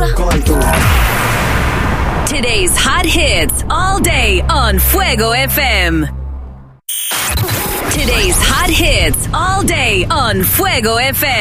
Con altura. Today's hot hits all day on Fuego FM. Today's hot hits all day on Fuego FM.